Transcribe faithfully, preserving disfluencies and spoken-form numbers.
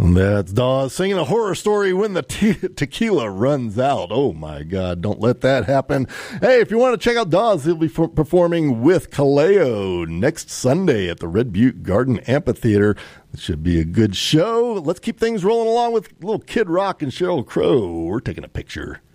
That's Dawes singing a horror story when the te- tequila runs out. Oh, my God. Don't let that happen. Hey, if you want to check out Dawes, he'll be f- performing with Kaleo next Sunday at the Red Butte Garden Amphitheater. It should be a good show. Let's keep things rolling along with little Kid Rock and Sheryl Crow. We're taking a picture.